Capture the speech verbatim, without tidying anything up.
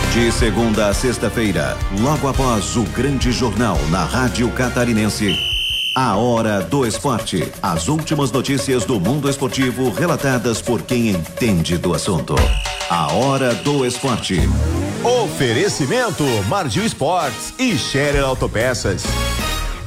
De segunda a sexta-feira, logo após o grande jornal na Rádio Catarinense, a Hora do Esporte. As últimas notícias do mundo esportivo relatadas por quem entende do assunto. A Hora do Esporte. Oferecimento Margil Esportes e Scherer Autopeças.